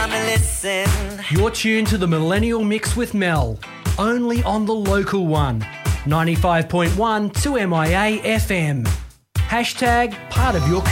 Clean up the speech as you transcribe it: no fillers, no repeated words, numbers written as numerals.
time to listen. You're tuned to the Millennial Mix with Mel, only on the local one, 95.1 2MIA FM. Hashtag part of your